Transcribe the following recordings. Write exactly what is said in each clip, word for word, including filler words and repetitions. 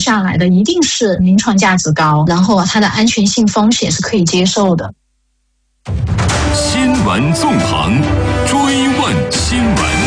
下来的一定是临床价值高，然后它的安全性风险是可以接受的。 新闻纵横，追问新闻。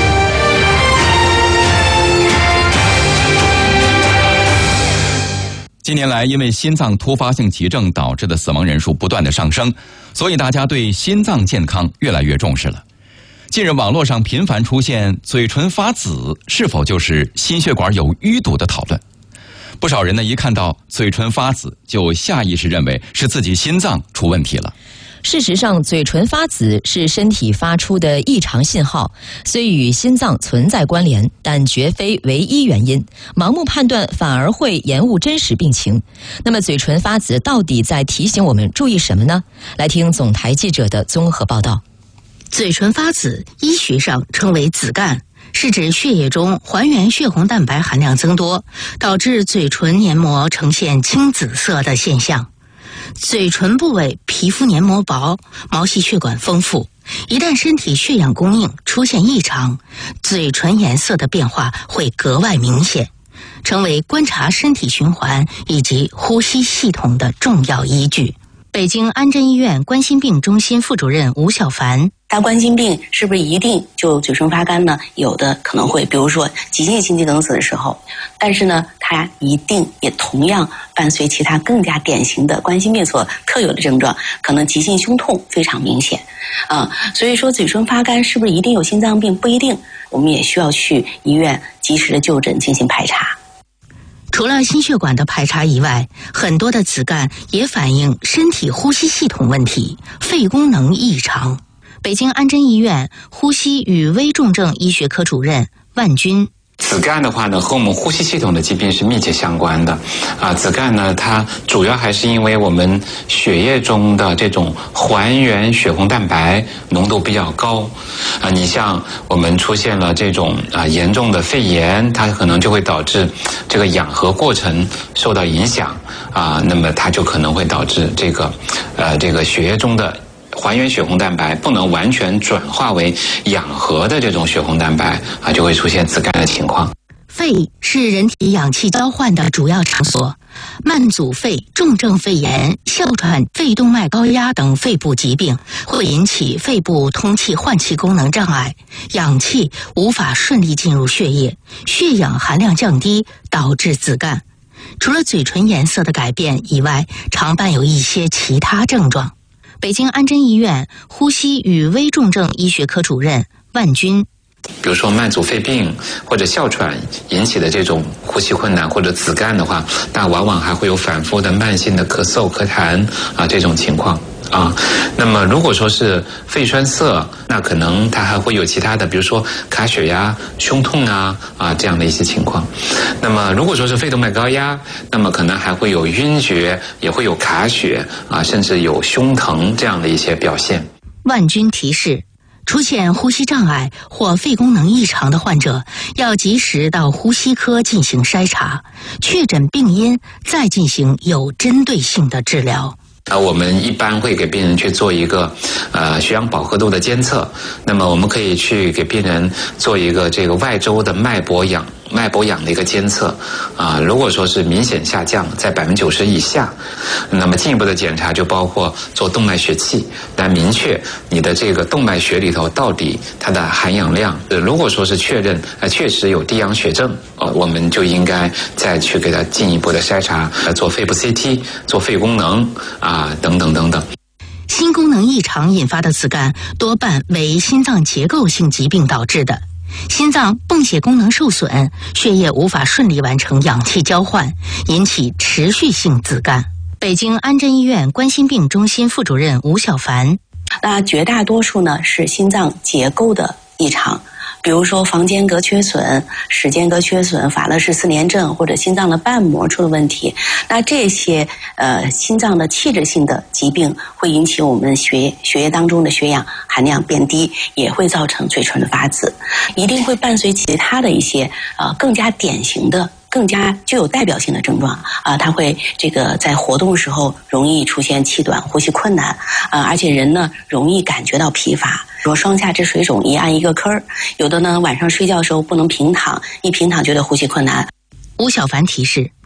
近年来，因为心脏突发性急症导致的死亡人数不断的上升，所以大家对心脏健康越来越重视了。近日，网络上频繁出现嘴唇发紫是否就是心血管有淤堵的讨论。不少人呢，一看到嘴唇发紫，就下意识认为是自己心脏出问题了。 事实上，嘴唇发紫是身体发出的异常信号，虽与心脏存在关联，但绝非唯一原因。盲目判断反而会延误真实病情。那么，嘴唇发紫到底在提醒我们注意什么呢？来听总台记者的综合报道。 嘴唇发紫，医学上称为紫疕，是指血液中还原血红蛋白含量增多，导致嘴唇黏膜呈现青紫色的现象。嘴唇部位皮肤黏膜薄，毛细血管丰富，一旦身体血氧供应出现异常，嘴唇颜色的变化会格外明显，成为观察身体循环以及呼吸系统的重要依据。北京安贞医院冠心病中心副主任吴小凡， 他冠心病是不是一定就嘴唇发干呢？有的可能会，比如说急性心肌梗死的时候，但是呢，它一定也同样伴随其他更加典型的冠心病所特有的症状，可能急性胸痛非常明显啊。所以说，嘴唇发干是不是一定有心脏病？不一定，我们也需要去医院及时的就诊进行排查。 除了心血管的排查以外，很多的紫疕也反映身体呼吸系统问题，肺功能异常。北京安贞医院呼吸与危重症医学科主任万军， 紫疕的话呢，和我们呼吸系统的疾病是密切相关的。啊，紫疕呢，它主要还是因为我们血液中的这种还原血红蛋白浓度比较高。啊，你像我们出现了这种啊严重的肺炎，它可能就会导致这个氧合过程受到影响啊，那么它就可能会导致这个呃这个血液中的还原血红蛋白不能完全转化为氧合的这种血红蛋白啊，就会出现紫疕的情况。 肺是人体氧气交换的主要场所，慢阻肺、重症肺炎、哮喘、肺动脉高压等肺部疾病会引起肺部通气换气功能障碍，氧气无法顺利进入血液，血氧含量降低，导致紫疕。除了嘴唇颜色的改变以外，常伴有一些其他症状。北京安贞医院呼吸与危重症医学科主任万军， 比如说慢阻肺病或者哮喘引起的这种呼吸困难或者紫疕的话，那往往还会有反复的慢性的咳嗽、咳痰啊这种情况啊。那么如果说是肺栓塞，那可能它还会有其他的，比如说卡血压、胸痛啊啊这样的一些情况。那么如果说是肺动脉高压，那么可能还会有晕厥，也会有卡血啊，甚至有胸疼这样的一些表现。 万军提示，出现呼吸障碍或肺功能异常的患者，要及时到呼吸科进行筛查，确诊病因，再进行有针对性的治疗。 啊，我们一般会给病人去做一个呃血氧饱和度的监测，那么我们可以去给病人做一个这个外周的脉搏氧脉搏氧的一个监测啊，如果说是明显下降在百分之九十以下，那么进一步的检查就包括做动脉血气，来明确你的这个动脉血里头到底它的含氧量。如果说是确认呃确实有低氧血症，呃，我们就应该再去给它进一步的筛查，做肺部 C T， 做肺功能啊等等等等。 心功能异常引发的紫疕多半为心脏结构性疾病导致的。心脏泵血功能受损，血液无法顺利完成氧气交换，引起持续性紫疕。北京安贞医院冠心病中心副主任吴小凡， 那绝大多数呢是心脏结构的异常，比如说房间隔缺损、室间隔缺损、法勒氏四联症或者心脏的瓣膜出了问题。那这些呃心脏的器质性的疾病会引起我们血血液当中的血氧含量变低，也会造成嘴唇的发紫，一定会伴随其他的一些呃更加典型的、更加具有代表性的症状啊、呃，它会这个在活动的时候容易出现气短、呼吸困难啊、呃，而且人呢容易感觉到疲乏。说双下肢水肿一按一个坑，有的呢晚上睡觉的时候不能平躺，一平躺觉得呼吸困难。 吴小凡提示，